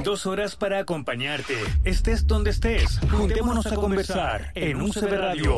2 horas para acompañarte. Estés donde estés. Juntémonos a conversar en UCB Radio.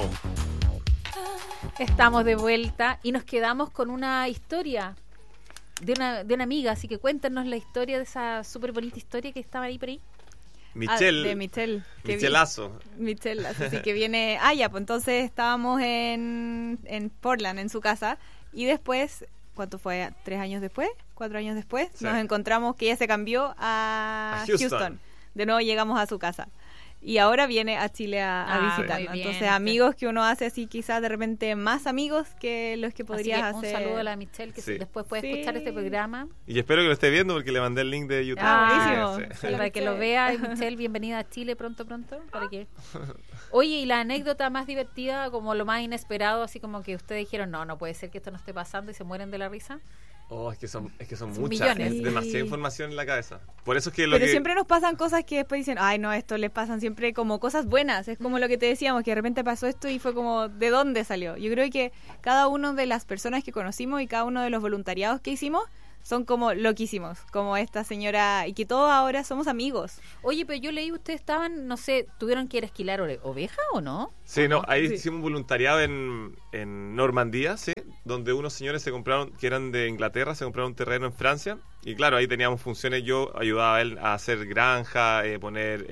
Estamos de vuelta y nos quedamos con una historia de una amiga, así que cuéntanos la historia de esa súper bonita historia que estaba ahí por ahí. Michelle. De Michelle. Michelazo. Michelazo, así que viene... pues entonces estábamos en Portland, en su casa, y después, ¿cuánto fue? ¿3 años después? ¿4 años después? Sí. Nos encontramos que ella se cambió a Houston. De nuevo llegamos a su casa. Y ahora viene a Chile a visitarnos. Entonces, amigos que uno hace así, quizás de repente más amigos que los que podrías hacer. Un saludo a la Michelle, que después puede escuchar este programa. Y espero que lo esté viendo porque le mandé el link de YouTube. Buenísimo. Sí, para que lo vea. Michelle, bienvenida a Chile pronto. Para que... Oye, y la anécdota más divertida, como lo más inesperado, así como que ustedes dijeron, no puede ser que esto no esté pasando y se mueren de la risa. Es que son muchas, millones. Es demasiada información en la cabeza. Por eso es que Pero siempre nos pasan cosas que después dicen, esto les pasan siempre como cosas buenas. Es como lo que te decíamos, que de repente pasó esto y fue como, ¿de dónde salió? Yo creo que cada uno de las personas que conocimos y cada uno de los voluntariados que hicimos son como loquísimos, como esta señora, y que todos ahora somos amigos. Oye, pero yo leí, ustedes estaban, no sé, ¿tuvieron que ir a esquilar oveja o no? Sí, ahí hicimos un voluntariado en Normandía, sí, donde unos señores se compraron, que eran de Inglaterra, se compraron un terreno en Francia, y claro, ahí teníamos funciones, yo ayudaba a él a hacer granja, poner,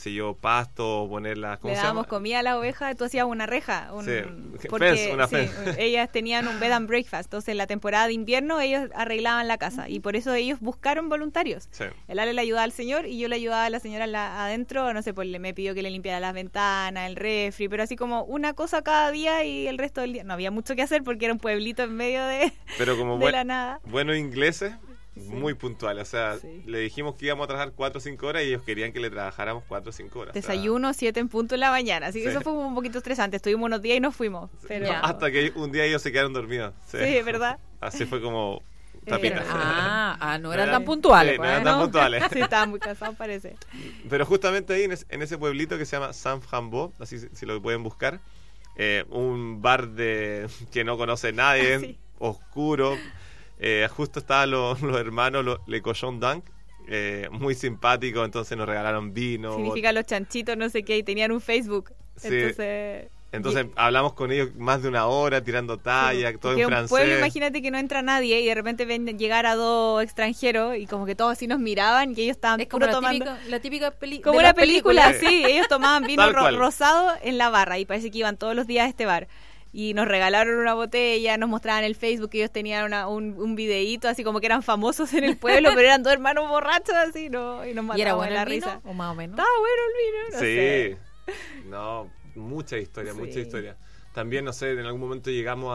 pasto, poner las... Le dábamos comida a la oveja, tú hacías una reja, fence. Ellas tenían un bed and breakfast, entonces en la temporada de invierno ellos arreglaban la casa, y por eso ellos buscaron voluntarios. Sí. El Ale le ayudaba al señor, y yo le ayudaba a la señora adentro, no sé, pues me pidió que le limpiara las ventanas, el refri, pero así como una cosa cada día y el resto del día. No había mucho que hacer porque era un pueblito en medio de la nada. Buenos ingleses, muy puntuales. O sea, le dijimos que íbamos a trabajar 4 o 5 horas y ellos querían que le trabajáramos 4 o 5 horas. Desayuno, 7 en punto en la mañana. Así que eso fue un poquito estresante. Estuvimos unos días y nos fuimos. Pero... hasta que un día ellos se quedaron dormidos. Sí, ¿verdad? Así fue como... tapitas. No eran tan puntuales. Sí, no eran tan puntuales. Sí, estaban muy cansados, parece. Pero justamente ahí, en ese pueblito que se llama Saint-Frambois, así si lo pueden buscar, un bar que no conoce nadie, oscuro. Justo estaban los hermanos Le Cochon Dunk, muy simpáticos, entonces nos regalaron vino. Significa los chanchitos, no sé qué, y tenían un Facebook. Sí. Entonces hablamos con ellos más de 1 hora, tirando talla, todo en francés. Un pueblo, imagínate que no entra nadie y de repente ven llegar a 2 extranjeros y como que todos así nos miraban y ellos estaban puro tomando... la típica película. Como una película, sí. Ellos tomaban vino rosado en la barra y parece que iban todos los días a este bar. Y nos regalaron una botella, nos mostraban en el Facebook que ellos tenían un videíto así como que eran famosos en el pueblo, pero eran 2 hermanos borrachos así, ¿no? Y nos mataban. ¿Y era bueno la el vino, risa. o más o menos? Estaba bueno el vino, no sé. No, mucha historia. También, no sé, en algún momento llegamos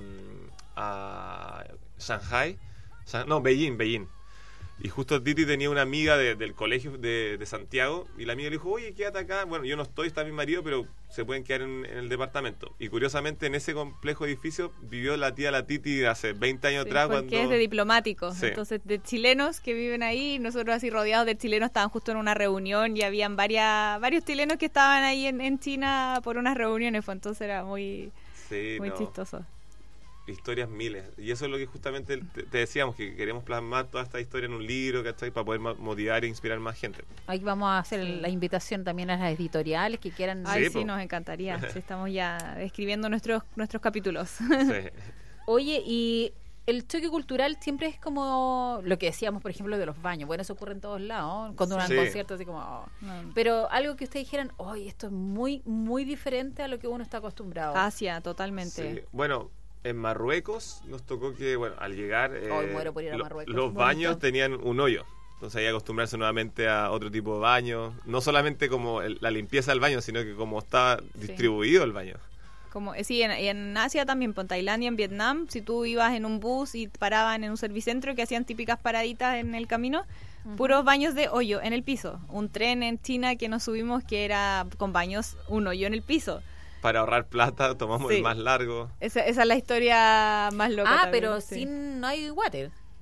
a Shanghai, Beijing. Y justo Titi tenía una amiga del colegio de Santiago y la amiga le dijo, oye, quédate acá. Bueno, yo no estoy, está mi marido, pero se pueden quedar en el departamento. Y curiosamente en ese complejo edificio vivió la tía la Titi hace 20 años atrás. Porque es de diplomáticos, entonces de chilenos que viven ahí, nosotros así rodeados de chilenos estaban justo en una reunión y habían varios chilenos que estaban ahí en China por unas reuniones, entonces era muy chistoso. Historias miles, y eso es lo que justamente te decíamos, que queremos plasmar toda esta historia en un libro, ¿cachai? Para poder motivar e inspirar más gente. Ahí vamos a hacer la invitación también a las editoriales que quieran. Sí, nos encantaría. Estamos ya escribiendo nuestros capítulos. Sí. Oye, y el choque cultural siempre es como lo que decíamos, por ejemplo, de los baños. Bueno, eso ocurre en todos lados, cuando uno va a conciertos, así como... Pero algo que ustedes dijeran, esto es muy, muy diferente a lo que uno está acostumbrado. Asia, totalmente. Sí. Bueno... En Marruecos nos tocó que, al llegar, muero por ir a Marruecos. Los baños tenían un hoyo. Entonces hay que acostumbrarse nuevamente a otro tipo de baño. No solamente como la limpieza del baño, sino que como está distribuido el baño. En Asia también, en Tailandia, en Vietnam, si tú ibas en un bus y paraban en un servicentro que hacían típicas paraditas en el camino, puros baños de hoyo en el piso. Un tren en China que nos subimos que era con baños, un hoyo en el piso. Para ahorrar plata tomamos el más largo. Esa es la historia más loca. Pero no hay water.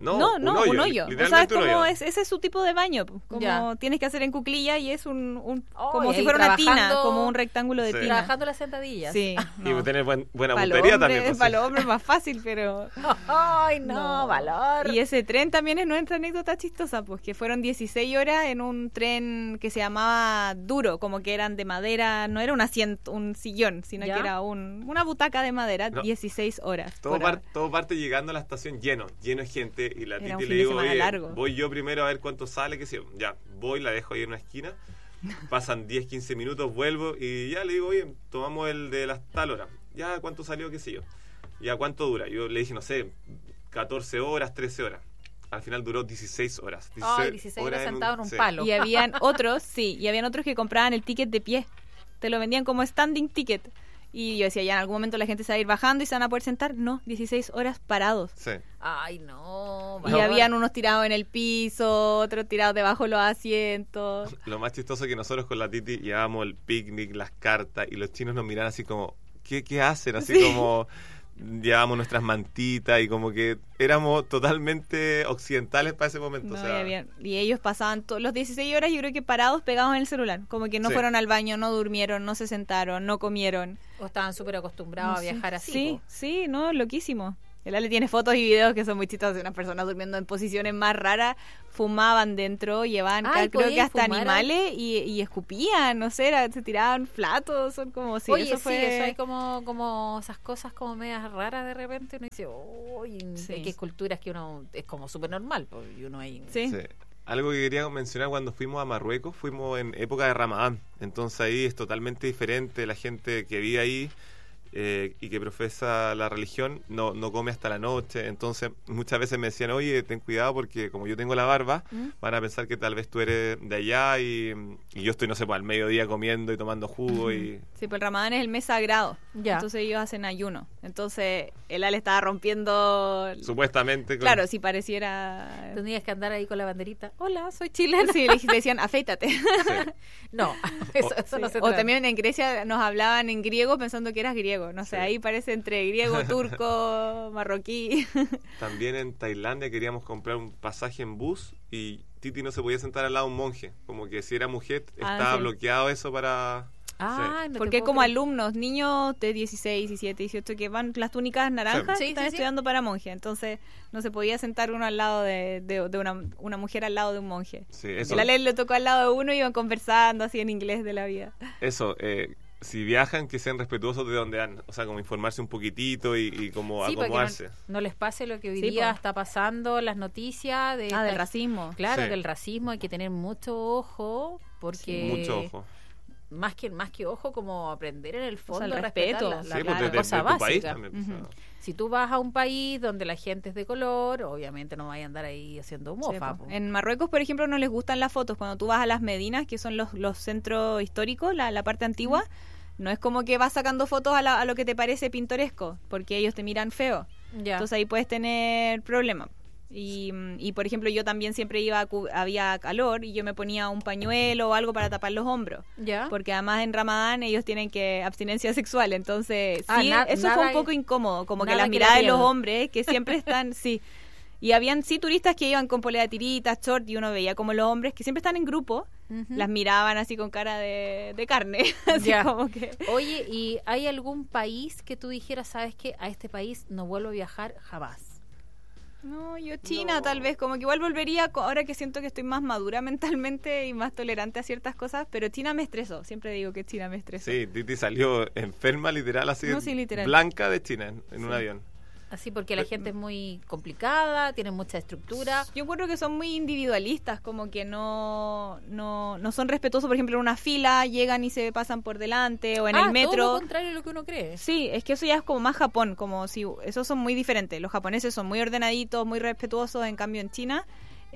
No, un hoyo. Literalmente ¿Sabes un cómo hoyo. ese es su tipo de baño? Como Ya. tienes que hacer en cuclilla y es como y si ahí fuera una tina, trabajando- como un rectángulo de Sí. tina. Trabajando las sentadillas. Sí. Y tener buena Para puntería también. pues, sí. los hombres es más fácil, pero... Ay, no, valor. Y ese tren también es nuestra anécdota chistosa, pues que fueron 16 horas en un tren que se llamaba duro, como que eran de madera, no era un asiento, un sillón, sino ¿Ya? que era una butaca de madera, No. 16 horas. Todo, por hora. todo parte llegando a la estación lleno de gente. Y la Era un Titi fin le de digo, semana oye, largo. voy yo primero a ver cuánto sale, qué sé yo. Ya, voy, la dejo ahí en una esquina. Pasan 10, 15 minutos, vuelvo y ya le digo, oye, tomamos el de las tal hora. Ya, ¿cuánto salió, qué sé yo? Ya, ¿cuánto dura? Yo le dije, no sé, 14 horas, 13 horas. Al final duró 16 horas. 16 horas sentado en un sí. palo. Y habían otros que compraban el ticket de pie. Te lo vendían como standing ticket. Y yo decía, ya en algún momento la gente se va a ir bajando y se van a poder sentar. No, 16 horas parados. Sí. Ay, no. Y valor. habían unos tirados en el piso, otros tirados debajo de los asientos. Lo más chistoso es que nosotros con la Titi llevábamos el picnic, las cartas, y los chinos nos miran así como, ¿qué hacen? Así como llevábamos nuestras mantitas y como que éramos totalmente occidentales para ese momento. No, o sea, y ellos pasaban los 16 horas, yo creo que parados, pegados en el celular. Como que no Sí. fueron al baño, no durmieron, no se sentaron, no comieron. O estaban súper acostumbrados No a sé. viajar así. Sí, po. sí, no, loquísimo. El Ale tiene fotos y videos que son muy chistosos de unas personas durmiendo en posiciones más raras, fumaban dentro, llevaban Ay, creo que ¿podían hasta fumar? animales y escupían, no sé, se tiraban platos, son como si Oye, eso sí, fue... eso hay como esas cosas como medias raras de repente. Uno dice, uy, Sí. hay que culturas que uno es como súper normal. Pues, y uno ahí... Sí. sí. Algo que quería mencionar, cuando fuimos a Marruecos, fuimos en época de Ramadán. Entonces ahí es totalmente diferente. La gente que vive ahí y que profesa la religión no come hasta la noche. Entonces muchas veces me decían, oye, ten cuidado porque como yo tengo la barba, van a pensar que tal vez tú eres de allá y yo estoy, no sé, pues, al mediodía comiendo y tomando jugo y... Sí, pues el Ramadán es el mes sagrado. Ya. Entonces ellos hacen ayuno. Entonces el Ale estaba rompiendo... Supuestamente... Claro, si pareciera... Tendrías que andar ahí con la banderita. Hola, soy chilena. Sí, le decían, afeítate. Sí. No, eso no se O trata. también en Grecia nos hablaban en griego pensando que eras griego. No sé, Sí. ahí parece entre griego, turco, marroquí. También en Tailandia queríamos comprar un pasaje en bus y Titi no se podía sentar al lado de un monje. Como que si era mujer estaba sí. bloqueado eso para... Ay, no te Porque hay puedo como creer. alumnos, niños de 16, 17, 18 que van las túnicas naranjas Sí. y están Sí, sí, sí. estudiando para monje. Entonces no se podía sentar uno al lado de una mujer al lado de un monje. Sí, eso, El Ale le tocó al lado de uno y iban conversando así en inglés de la vida. eso si viajan, que sean respetuosos de donde van. O sea, como informarse un poquitito y como Sí, para que acomodarse. no les pase lo que hoy Sí, día po. está pasando, las noticias de Del racismo. Claro, Sí. del racismo hay que tener mucho ojo porque Mucho ojo. más que ojo, como aprender en el fondo el a respetar respeto. la Sí, claro. pues, de cosa tu país básica. también. O sea, Ujú. Si tú vas a un país donde la gente es de color, obviamente no vaya a andar ahí haciendo Sí, mofa. po. po. En Marruecos, por ejemplo, no les gustan las fotos. Cuando tú vas a las Medinas, que son los centros históricos, la parte antigua, no es como que vas sacando fotos a lo que te parece pintoresco, porque ellos te miran feo. Ya. Entonces ahí puedes tener problemas. Y por ejemplo, yo también siempre había calor y yo me ponía un pañuelo o algo para tapar los hombros. ¿Ya? Porque además en Ramadán ellos tienen que abstinencia sexual, entonces sí, eso nada fue un poco incómodo, como que nada la que mirada la de los piel. hombres que siempre están, sí. Y habían sí turistas que iban con polera de tiritas, short, y uno veía como los hombres que siempre están en grupo, Ujú. las miraban así con cara de carne, así Ya. como que... Oye, ¿y hay algún país que tú dijeras, sabes que a este país no vuelvo a viajar jamás? No, yo China No. tal vez, como que igual volvería ahora que siento que estoy más madura mentalmente y más tolerante a ciertas cosas, pero China me estresó, siempre digo que China me estresó. sí, Titi salió enferma, literal, así, No, sí, literal. blanca de China en un Sí. avión. Así porque la gente es muy complicada, tiene mucha estructura. Yo encuentro que son muy individualistas, como que no son respetuosos, por ejemplo, en una fila, llegan y se pasan por delante, o en el Todo metro. lo contrario de lo que uno cree. Sí, es que eso ya es como más Japón, como si esos son muy diferentes. Los japoneses son muy ordenaditos, muy respetuosos, en cambio en China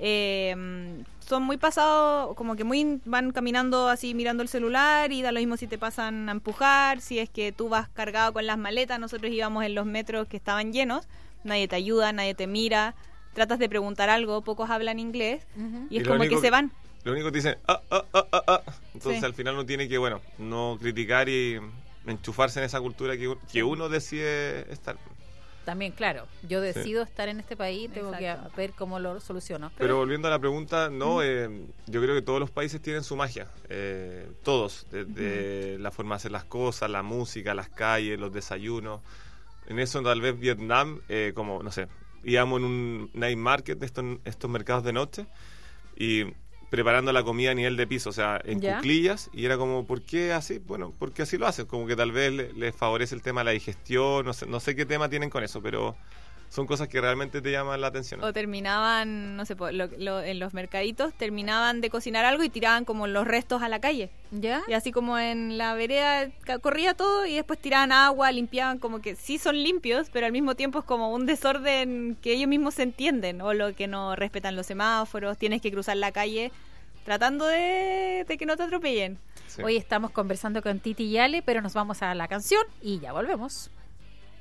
son muy pasados, como que muy van caminando así mirando el celular y da lo mismo si te pasan a empujar, si es que tú vas cargado con las maletas, nosotros íbamos en los metros que estaban llenos, nadie te ayuda, nadie te mira, tratas de preguntar algo, pocos hablan inglés Ujú. y es lo como único que se van. Lo único que te dicen, entonces Sí. al final uno tiene que, bueno, no criticar y enchufarse en esa cultura que uno decide estar. también, claro, yo decido estar en este país, tengo que ver cómo lo soluciono. Pero volviendo a la pregunta, no, yo creo que todos los países tienen su magia, todos, desde la forma de hacer las cosas, la música, las calles, los desayunos. En eso tal vez Vietnam, como, no sé, íbamos en un night market, estos mercados de noche, y preparando la comida a nivel de piso, o sea, en cuclillas, y era como, ¿por qué así? Bueno, porque así lo hacen, como que tal vez les favorece el tema de la digestión, no sé qué tema tienen con eso, pero son cosas que realmente te llaman la atención. O terminaban, no sé, en los mercaditos, terminaban de cocinar algo y tiraban como los restos a la calle. ¿Ya? Y así como en la vereda corría todo y después tiraban agua, limpiaban, como que sí son limpios, pero al mismo tiempo es como un desorden que ellos mismos se entienden, o lo que no respetan los semáforos, tienes que cruzar la calle tratando de que no te atropellen. Sí. Hoy estamos conversando con Titi y Ale, pero nos vamos a la canción y ya volvemos.